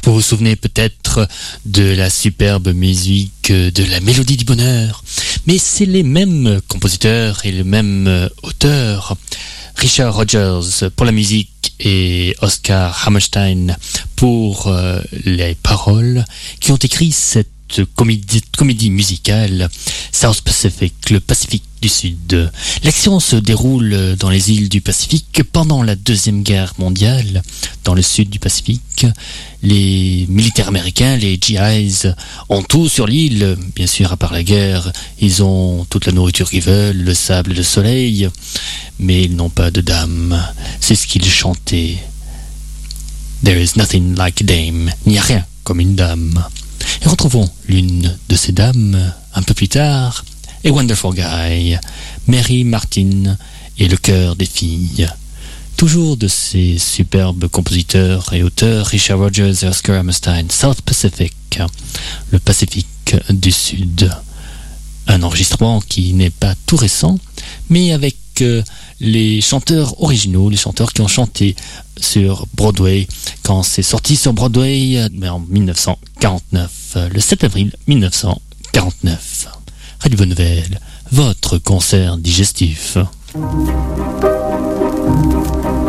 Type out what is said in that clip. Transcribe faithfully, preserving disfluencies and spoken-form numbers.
Vous vous souvenez peut-être de la superbe musique de la Mélodie du Bonheur, mais c'est les mêmes compositeurs et les mêmes auteurs, Richard Rodgers pour la musique et Oscar Hammerstein pour euh, les paroles, qui ont écrit cette comédie, comédie musicale South Pacific, le Pacifique du Sud. L'action se déroule dans les îles du Pacifique pendant la Deuxième Guerre mondiale, dans le sud du Pacifique. Les militaires américains, les G Is, ont tout sur l'île, bien sûr, à part la guerre. Ils ont toute la nourriture qu'ils veulent, le sable et le soleil, mais ils n'ont pas de dame. C'est ce qu'ils chantaient. There is nothing like a dame. Il n'y a rien comme une dame. Et retrouvons l'une de ces dames un peu plus tard, A Wonderful Guy, Mary Martin et le chœur des filles. Toujours de ces superbes compositeurs et auteurs, Richard Rodgers et Oscar Hammerstein, South Pacific, le Pacifique du Sud. Un enregistrement qui n'est pas tout récent, mais avec euh, les chanteurs originaux, les chanteurs qui ont chanté sur Broadway, quand c'est sorti sur Broadway en dix-neuf cent quarante-neuf, le sept avril mille neuf cent quarante-neuf. Radio Bonne Nouvelle, votre concert digestif.